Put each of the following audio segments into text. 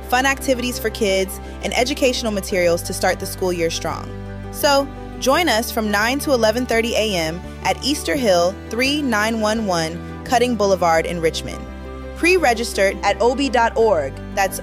fun activities for kids, and educational materials to start the school year strong. So, join us from 9 to 11:30 a.m. at Easter Hill 3911 Cutting Boulevard in Richmond. Pre-registered at obe.org, that's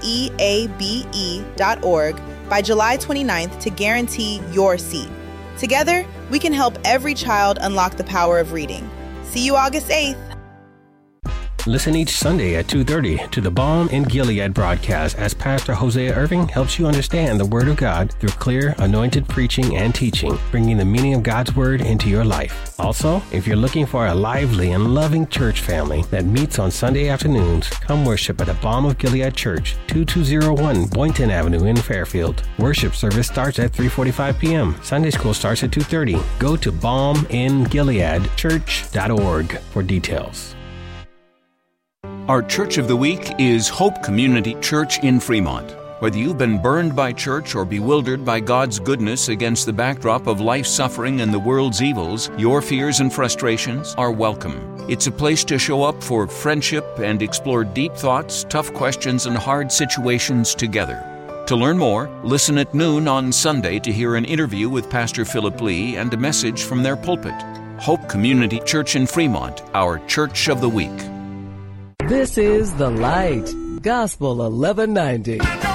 OEABE.org, by July 29th to guarantee your seat. Together, we can help every child unlock the power of reading. See you August 8th. Listen each Sunday at 2:30 to the Balm in Gilead broadcast as Pastor Hosea Irving helps you understand the Word of God through clear, anointed preaching and teaching, bringing the meaning of God's Word into your life. Also, if you're looking for a lively and loving church family that meets on Sunday afternoons, come worship at the Balm of Gilead Church, 2201 Boynton Avenue in Fairfield. Worship service starts at 3:45 p.m. Sunday school starts at 2:30. Go to balmingileadchurch.org for details. Our Church of the Week is Hope Community Church in Fremont. Whether you've been burned by church or bewildered by God's goodness against the backdrop of life's suffering and the world's evils, your fears and frustrations are welcome. It's a place to show up for friendship and explore deep thoughts, tough questions, and hard situations together. To learn more, listen at noon on Sunday to hear an interview with Pastor Philip Lee and a message from their pulpit. Hope Community Church in Fremont, our Church of the Week. This is The Light, Gospel 1190.